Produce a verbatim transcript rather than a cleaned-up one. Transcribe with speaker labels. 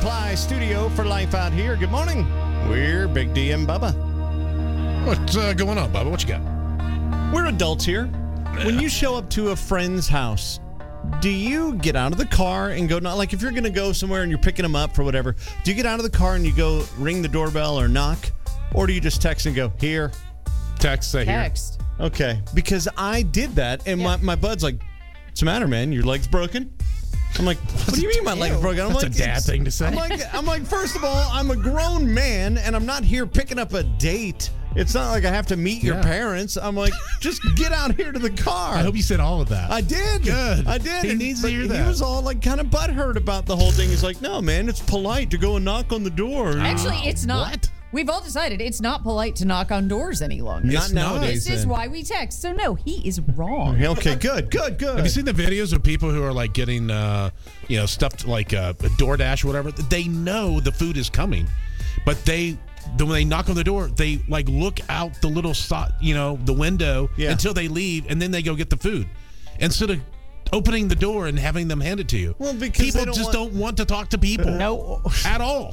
Speaker 1: Supply studio for life out here. Good morning. We're Big D and Bubba.
Speaker 2: What's uh, going on, Bubba? What you got?
Speaker 1: We're adults here. When you show up to a friend's house, do you get out of the car and go, not like if you're going to go somewhere and you're picking them up for whatever, do you get out of the car and you go ring the doorbell or knock? Or do you just text and go, here?
Speaker 2: Text, say
Speaker 3: Text.
Speaker 1: Okay. Because I did that, and
Speaker 3: Yeah.
Speaker 1: my, my bud's like, what's the matter, man? Your leg's broken? I'm like, what do you mean my leg's broken? I'm
Speaker 2: That's
Speaker 1: like,
Speaker 2: a dad
Speaker 1: "It's-"
Speaker 2: thing to say.
Speaker 1: I'm like, I'm like, first of all, I'm a grown man, and I'm not here picking up a date. It's not like I have to meet your
Speaker 2: Yeah.
Speaker 1: parents. I'm like, just get out here to the car.
Speaker 2: I hope you said all of that.
Speaker 1: I did.
Speaker 2: Good.
Speaker 1: I did.
Speaker 2: He
Speaker 1: And-
Speaker 2: needs to
Speaker 1: but
Speaker 2: hear
Speaker 1: He
Speaker 2: that.
Speaker 1: was all like kind of butthurt about the whole thing. He's like, no, man, it's polite to go and knock on the door.
Speaker 3: Actually, it's not.
Speaker 2: What?
Speaker 3: We've all decided it's not polite to knock on doors any longer.
Speaker 1: Not
Speaker 2: It's not.
Speaker 1: nowadays.
Speaker 3: This is
Speaker 1: then.
Speaker 3: why we text. So, no, he is wrong.
Speaker 1: Okay, good, good, good.
Speaker 2: Have you seen the videos of people who are like getting, uh, you know, stuff like uh, DoorDash or whatever? They know the food is coming, but they, then when they knock on the door, they like look out the little, so, you know, the window
Speaker 1: Yeah.
Speaker 2: until they leave, and then they go get the food instead of opening the door and having them hand it to you.
Speaker 1: Well, because they
Speaker 2: people
Speaker 1: don't
Speaker 2: just
Speaker 1: want-
Speaker 2: don't want to talk to people.
Speaker 3: No.
Speaker 2: At all.